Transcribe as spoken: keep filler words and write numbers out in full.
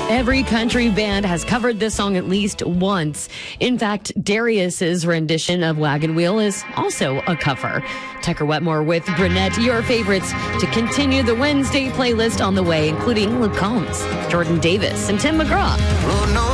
Every country band has covered this song at least once. In fact, Darius's rendition of Wagon Wheel is also a cover. Tucker Wetmore with Brunette, your favorites, to continue the Wednesday playlist on the way, including Luke Combs, Jordan Davis, and Tim McGraw.